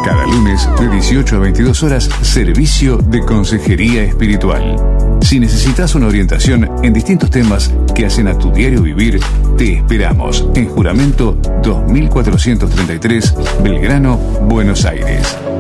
Cada lunes de 18 a 22 horas, servicio de consejería espiritual. Si necesitas una orientación en distintos temas que hacen a tu diario vivir, te esperamos en Juramento 2433, Belgrano, Buenos Aires.